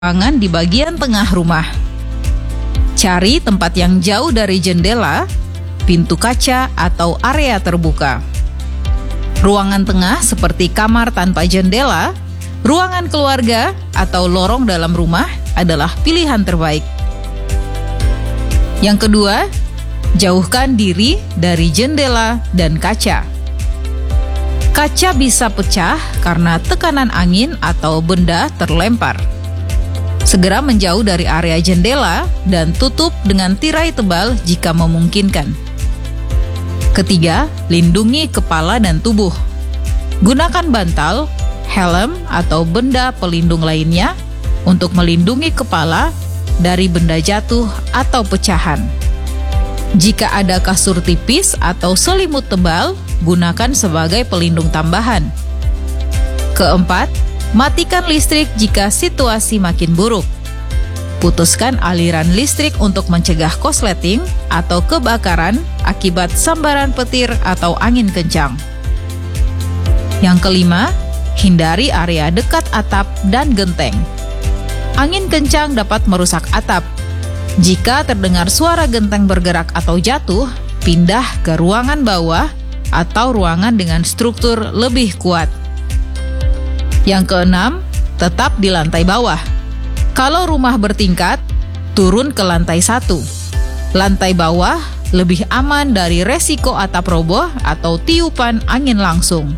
ruangan di bagian tengah rumah. Cari tempat yang jauh dari jendela, pintu kaca, atau area terbuka. Ruangan tengah seperti kamar tanpa jendela, ruangan keluarga, atau lorong dalam rumah adalah pilihan terbaik. Yang kedua, jauhkan diri dari jendela dan kaca. Kaca bisa pecah karena tekanan angin atau benda terlempar. Segera menjauh dari area jendela dan tutup dengan tirai tebal jika memungkinkan. Ketiga, lindungi kepala dan tubuh. Gunakan bantal, helm, atau benda pelindung lainnya untuk melindungi kepala dari benda jatuh atau pecahan. Jika ada kasur tipis atau selimut tebal, gunakan sebagai pelindung tambahan. Keempat, matikan listrik jika situasi makin buruk. Putuskan aliran listrik untuk mencegah korsleting atau kebakaran akibat sambaran petir atau angin kencang. Yang kelima, hindari area dekat atap dan genteng. Angin kencang dapat merusak atap. Jika terdengar suara genteng bergerak atau jatuh, pindah ke ruangan bawah atau ruangan dengan struktur lebih kuat. Yang keenam, tetap di lantai bawah. Kalau rumah bertingkat, turun ke lantai 1. Lantai bawah lebih aman dari resiko atap roboh atau tiupan angin langsung.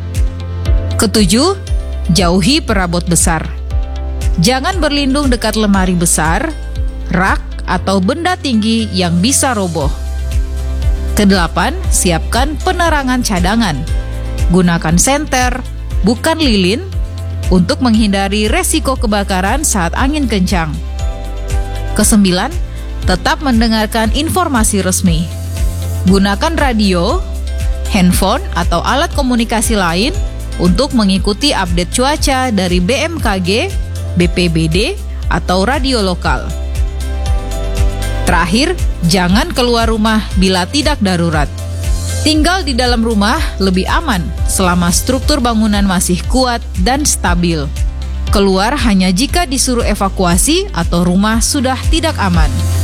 Ketujuh, jauhi perabot besar. Jangan berlindung dekat lemari besar, rak, atau benda tinggi yang bisa roboh. Kedelapan, siapkan penerangan cadangan. Gunakan senter, bukan lilin, untuk menghindari resiko kebakaran saat angin kencang. Kesembilan, tetap mendengarkan informasi resmi. Gunakan radio, handphone, atau alat komunikasi lain untuk mengikuti update cuaca dari BMKG, BPBD, atau radio lokal. Terakhir, jangan keluar rumah bila tidak darurat. Tinggal di dalam rumah lebih aman selama struktur bangunan masih kuat dan stabil. Keluar hanya jika disuruh evakuasi atau rumah sudah tidak aman.